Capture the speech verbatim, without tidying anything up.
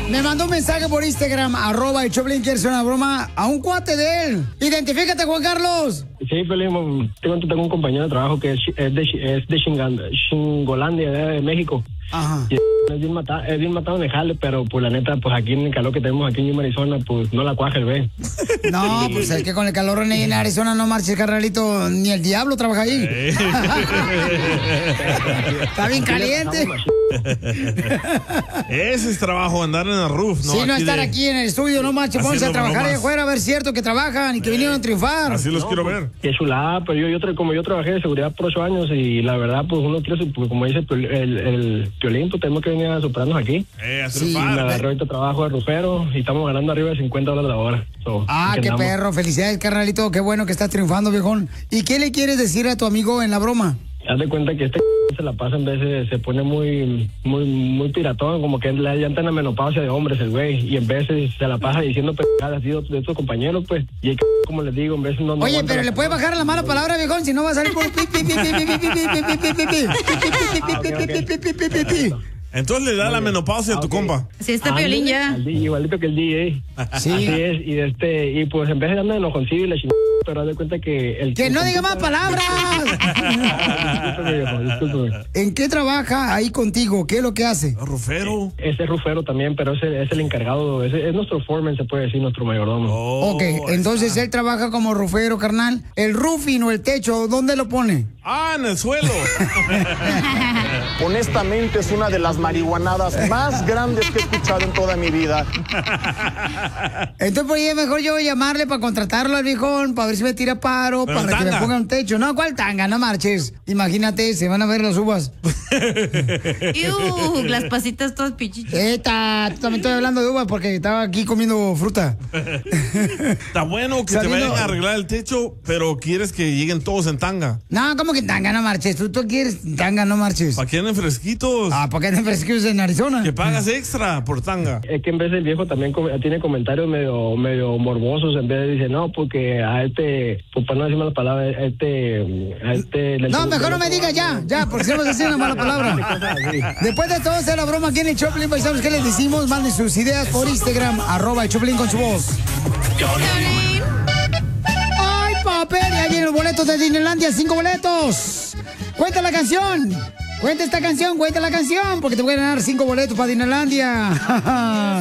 Me mandó un mensaje por Instagram, arroba el Choplin, quiere hacer una broma a un cuate de él. Identifícate, Juan Carlos. Sí, Pelín, tengo, tengo un compañero de trabajo que es, es de, es de Xingan- Xingolandia, de México. Ajá. Y es bien matado, es bien matado en el jale, pero pues la neta, pues aquí en el calor que tenemos aquí en Arizona, pues no la cuaja el ve. No, y... pues es que con el calor en Arizona no marches, carnalito, ni el diablo trabaja ahí. Está bien caliente. Ese es trabajo, andar en el roof, ¿no? Sí, no aquí estar de... aquí en el estudio, no marches, ponse a trabajar allá afuera, a ver cierto que trabajan y que eh, vinieron a triunfar. Así los no, quiero pues, ver. Qué chulada, pero yo, yo, como yo trabajé de seguridad por ocho años y la verdad, pues uno quiere, pues, como dice el, el, el Piolín, pues tenemos que venir a superarnos aquí. Eh, a sí, me triunfar. agarré ahorita trabajo de rufero y estamos ganando arriba de cincuenta dólares la hora. So, ah, qué andamos. Perro, felicidades, carnalito, qué bueno que estás triunfando, viejón. ¿Y qué le quieres decir a tu amigo en la broma? Haz de cuenta que este se la pasa en veces, se pone muy, muy, muy piratón, como que le llanta en la menopausia de hombres el güey, y en veces se la pasa diciendo pegadas de estos compañeros, pues, y como les digo, en veces no... Oye, pero le puede bajar la mala palabra, viejón, si no va a salir por... Entonces le da la menopausia a tu compa. Sí, está Piolín ya. Igualito que el D J. Sí. Así es, y este, y pues en vez de darme enojoncillo y la chingada, pero haz de cuenta que el... ¡Que no diga más palabras! Discúlpeme, discúlpeme. ¿En qué trabaja ahí contigo? ¿Qué es lo que hace? Rufero. Ese es rufero también, pero ese es el encargado, ese es nuestro foreman, se puede decir, nuestro mayordomo. Oh, ok, entonces está. Él trabaja como rufero, carnal. El roofing o el techo, ¿dónde lo pone? Ah, en el suelo. Honestamente es una de las marihuanadas más grandes que he escuchado en toda mi vida. Entonces por ahí es mejor yo llamarle para contratarlo al viejón, para ver si me tira paro, pero para tanga. Que me ponga un techo. No, ¿cuál tanga? No marches. Imagínate, se van a ver las uvas. Iu, las pasitas todas pichichas. Eta, también estoy hablando de uvas porque estaba aquí comiendo fruta. Está bueno que Saliendo... te vayan a arreglar el techo, pero quieres que lleguen todos en tanga. No, ¿cómo que tanga? No marches. Tú, tú quieres tanga, no marches. ¿Para qué anden fresquitos? Ah, ¿para qué anden fresquitos en Arizona? Que pagas extra por tanga. Es que en vez el viejo también com tiene comentarios medio medio morbosos. En vez de dice, no, porque a este, pues para no decir malas palabras, a este... A este no, mejor no me digas ya, ya, porque si no vas a decir una mala palabra. Después de todo hacer la broma aquí en el Choplin, ¿sabes qué les decimos? Manden sus ideas por Instagram, arroba el Choplin con su voz. ¡Ay, papel! Y ahí vienen los boletos de Disneylandia, cinco boletos. Cuenta la canción. Cuenta esta canción, cuenta la canción, porque te voy a ganar cinco boletos para Disneylandia.